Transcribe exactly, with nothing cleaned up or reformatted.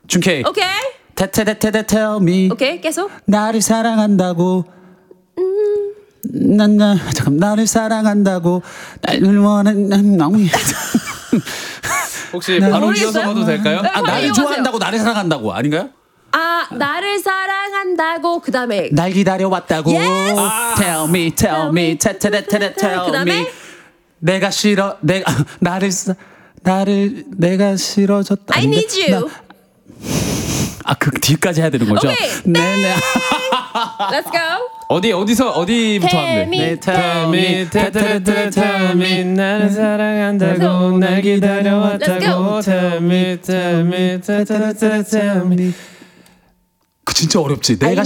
준케이. 오케이. 테테테테 tell me. 오케이, 계속. 나를 사랑한다고. 음. 난나 잠깐 나를 사랑한다고. 나를 원하는 놈이. 혹시 바로 이어서 가도 될까요? 아, 나를 좋아한다고 나를 사랑한다고 아닌가요? 아, 나를 사랑한다고 그 다음에 날 기다려왔다고. Yes. 아. Tell me, tell me, 테테테테 tell 그다음에? me. 내가 싫어, 내가 나를 사- 나를 내가 싫어졌다. I 아닌가? need you. 나- 아, 그 뒤까지 해야 되는 거죠? 오케이. 네네. Let's go. 어디 어디서 어디부터 Tell 하면 돼? me, 네, tell me, 테테테테 tell me 나를 사랑한다고 날 기다려왔다고 Let's tell me tell me 테테테테 tell me 그 진짜 어렵지. 내가